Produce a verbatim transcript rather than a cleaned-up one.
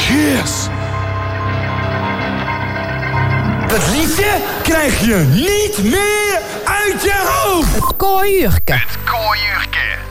Cheers. Dat liedje krijg je niet meer uit je hoofd. Het kooiurke. Het kooiurke.